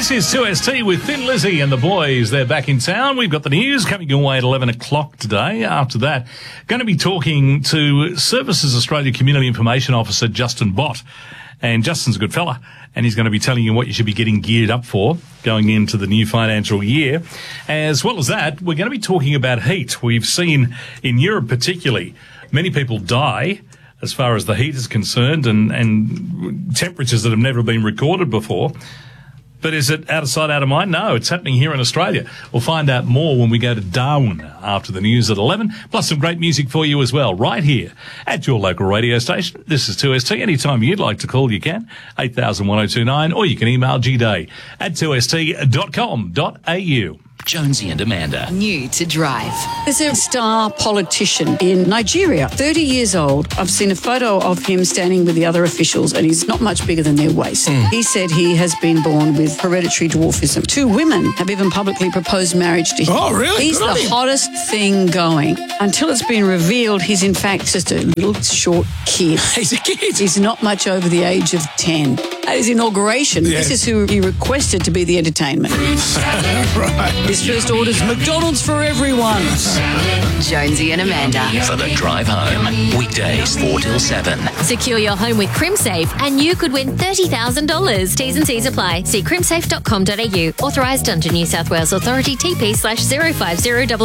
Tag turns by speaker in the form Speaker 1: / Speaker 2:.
Speaker 1: This is 2ST with Thin Lizzy and the boys. They're back in town. We've got the news coming your way at 11 o'clock today. After that, going to be talking to Services Australia Community Information Officer Justin Bott. And Justin's a good fella, and he's going to be telling you what you should be getting geared up for going into the new financial year. As well as that, we're going to be talking about heat. We've seen in Europe particularly many people die as far as the heat is concerned, and temperatures that have never been recorded before. But is it out of sight, out of mind? No, it's happening here in Australia. We'll find out more when we go to Darwin after the news at 11, plus some great music for you as well, right here at your local radio station. This is 2ST. Anytime you'd like to call, you can, 801029, or you can email gday@2st.com.au.
Speaker 2: Jonesy and Amanda.
Speaker 3: New to drive.
Speaker 4: There's a star politician in Nigeria, 30 years old. I've seen a photo of him standing with the other officials, and he's not much bigger than their waist. He said he has been born with hereditary dwarfism. 2 women have even publicly proposed marriage to him.
Speaker 5: Oh, really?
Speaker 4: He's
Speaker 5: Good on
Speaker 4: the
Speaker 5: him.
Speaker 4: hottest thing going. Until it's been revealed, he's in fact just a little short kid.
Speaker 5: He's a kid.
Speaker 4: He's not much over the age of 10. At his inauguration,
Speaker 5: Yeah.
Speaker 4: this is who he requested to be the entertainment.
Speaker 5: Right.
Speaker 4: His first order's McDonald's for everyone.
Speaker 3: Jonesy and Amanda.
Speaker 2: For the drive home. Weekdays 4 till 7.
Speaker 6: Secure your home with CrimSafe and you could win $30,000. T's and C's apply. See crimsafe.com.au. Authorised under New South Wales Authority TP/050